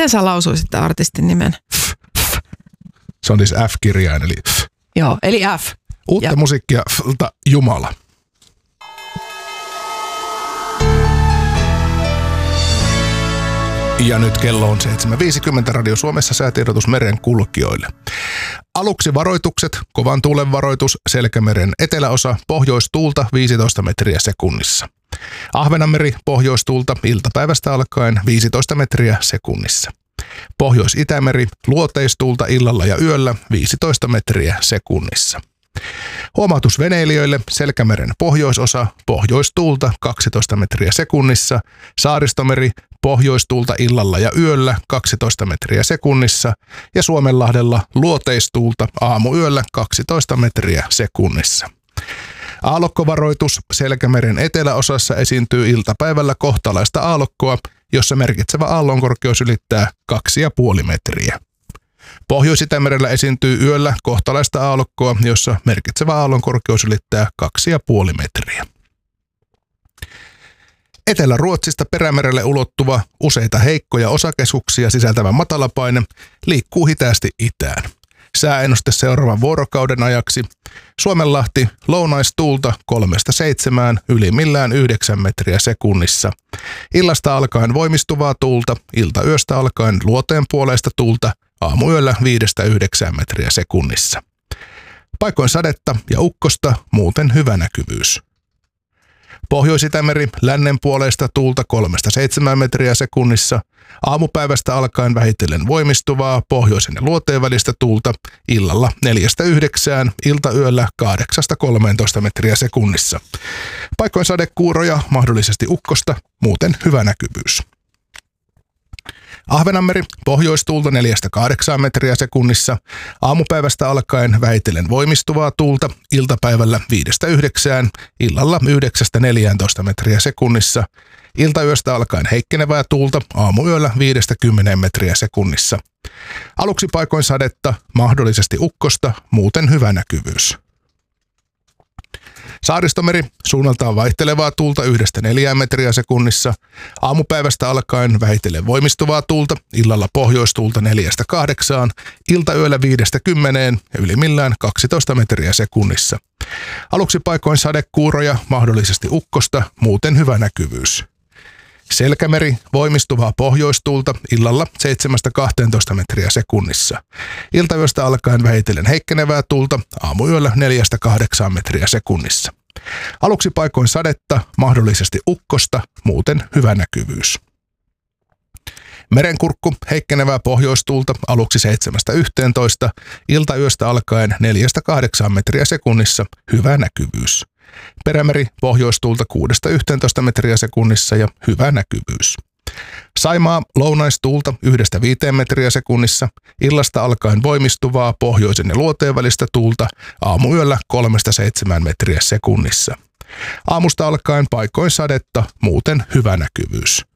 Miten sä lausuisit tämän artistin nimen? Se on siis F-kirjain, eli Joo, eli F. Uutta musiikkia Jumala. Ja nyt kello on 7.50 Radio Suomessa säätiedotus meren kulkijoille. Aluksi varoitukset, kovan tuulen varoitus, Selkämeren eteläosa, pohjoistuulta 15 metriä sekunnissa. Ahvenanmeri, pohjoistuulta iltapäivästä alkaen 15 metriä sekunnissa. Pohjois-Itämeri, luoteistuulta illalla ja yöllä 15 metriä sekunnissa. Huomautus veneilijöille, Selkämeren pohjoisosa, pohjoistuulta 12 metriä sekunnissa, Saaristomeri, pohjoistuulta illalla ja yöllä 12 metriä sekunnissa ja Suomenlahdella luoteistuulta aamuyöllä 12 metriä sekunnissa. Aallokkovaroitus, Selkämeren eteläosassa esiintyy iltapäivällä kohtalaista aallokkoa, jossa merkitsevä aallonkorkeus ylittää 2,5 metriä. Pohjois-Itämerellä esiintyy yöllä kohtalaista aallokkoa, jossa merkitsevä aallonkorkeus ylittää 2,5 metriä. Etelä-Ruotsista Perämerelle ulottuva useita heikkoja osakeskuksia sisältävä matalapaine liikkuu hitaasti itään. Sääennuste seuraavan vuorokauden ajaksi. Suomenlahti lounaistuulta 3-7, ylimmillään 9 metriä sekunnissa. Illasta alkaen voimistuvaa tuulta, iltayöstä alkaen luoteenpuoleista tuulta, aamuyöllä 5-9 metriä sekunnissa. Paikoin sadetta ja ukkosta, muuten hyvä näkyvyys. Pohjois-Itämeri lännenpuoleista tuulta 3-7 metriä sekunnissa, aamupäivästä alkaen vähitellen voimistuvaa pohjoisen ja luoteen välistä tuulta, illalla 4-9, iltayöllä 8-13 metriä sekunnissa. Paikoin sadekuuroja, mahdollisesti ukkosta, muuten hyvä näkyvyys. Ahvenanmeri pohjoistuulta 4-8 metriä sekunnissa, aamupäivästä alkaen vähitellen voimistuvaa tuulta, iltapäivällä 5-9, illalla 9-14 metriä sekunnissa, iltayöstä alkaen heikkenevää tuulta, aamuyöllä 5-10 metriä sekunnissa. Aluksi paikoin sadetta, mahdollisesti ukkosta, muuten hyvä näkyvyys. Saaristomeri, suunnaltaan vaihtelevaa tuulta 1-4 metriä sekunnissa, aamupäivästä alkaen vähitellen voimistuvaa tuulta, illalla pohjoistuulta 4-8, iltayöllä 5-10 ja ylimmillään 12 metriä sekunnissa. Aluksi paikoin sadekuuroja, mahdollisesti ukkosta, muuten hyvä näkyvyys. Selkämeri, voimistuvaa pohjoistuulta, illalla 7-12 metriä sekunnissa. Iltayöstä alkaen vähitellen heikkenevää tuulta, aamuyöllä 4-8 metriä sekunnissa. Aluksi paikoin sadetta, mahdollisesti ukkosta, muuten hyvä näkyvyys. Merenkurkku, heikkenevää pohjoistuulta, aluksi 7-11, iltayöstä alkaen 4-8 metriä sekunnissa, hyvä näkyvyys. Perämeri pohjoistuulta 6-11 metriä sekunnissa ja hyvä näkyvyys. Saimaa lounaistuulta 1-5 metriä sekunnissa, illasta alkaen voimistuvaa pohjoisen ja luoteen välistä tuulta, aamuyöllä 3-7 metriä sekunnissa. Aamusta alkaen paikoin sadetta, muuten hyvä näkyvyys.